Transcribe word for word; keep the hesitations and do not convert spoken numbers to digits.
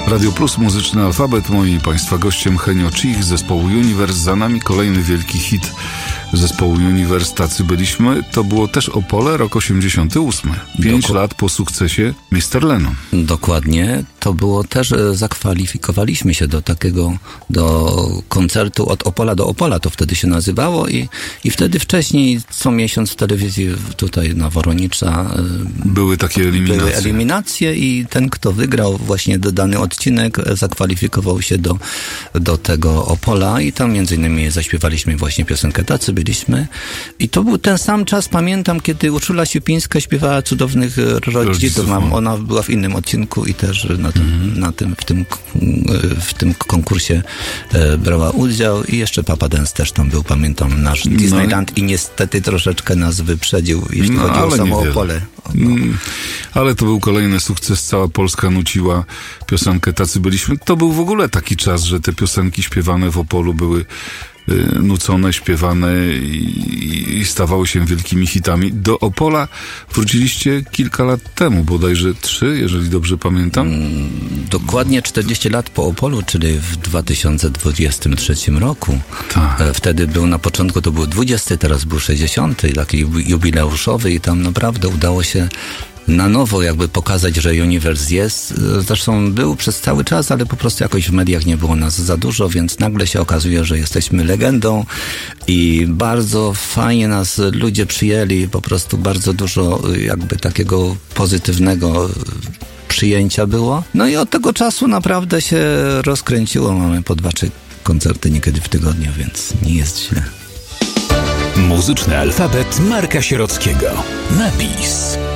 Radio Plus, Muzyczny Alfabet. Moim i Państwa gościem Henio Cich z zespołu Universe. Za nami kolejny wielki hit zespołu Universe. Tacy byliśmy. To było też Opole, rok osiemdziesiąty ósmy. Pięć Doku- lat po sukcesie mister Lennon. Dokładnie. To było też, zakwalifikowaliśmy się do takiego, do koncertu od Opola do Opola, to wtedy się nazywało i, i wtedy wcześniej co miesiąc w telewizji tutaj na Woronicza były takie eliminacje. Były eliminacje i ten, kto wygrał właśnie dany odcinek, zakwalifikował się do, do tego Opola i tam między innymi zaśpiewaliśmy właśnie piosenkę Tacy byliśmy i to był ten sam czas, pamiętam, kiedy Urszula Siupińska śpiewała Cudownych Rodziców. Ona była w innym odcinku i też na tym, mm. na tym, w, tym, w tym konkursie e, brała udział i jeszcze Papa Dance też tam był, pamiętam, nasz Disneyland no. i niestety troszeczkę nas wyprzedził, jeśli no, chodzi o samo Opole. No. Mm, ale to był kolejny sukces, cała Polska nuciła piosenkę Tacy byliśmy. To był w ogóle taki czas, że te piosenki śpiewane w Opolu były y, nucone, śpiewane i, i stawały się wielkimi hitami. Do Opola wróciliście kilka lat temu, bodajże trzy, jeżeli dobrze pamiętam. Mm, dokładnie czterdzieści lat po Opolu, czyli w dwa tysiące dwudziestym trzecim roku. Tak. Wtedy był na początku, to był dwudziesty, teraz był sześćdziesiąty, taki jubileuszowy i tam naprawdę udało się na nowo jakby pokazać, że Universe jest. Zresztą był przez cały czas, ale po prostu jakoś w mediach nie było nas za dużo, więc nagle się okazuje, że jesteśmy legendą i bardzo fajnie nas ludzie przyjęli, po prostu bardzo dużo jakby takiego pozytywnego przyjęcia było. No i od tego czasu naprawdę się rozkręciło. Mamy po dwa, trzy koncerty niekiedy w tygodniu, więc nie jest źle. Muzyczny Alfabet Marka Sierockiego. Napis.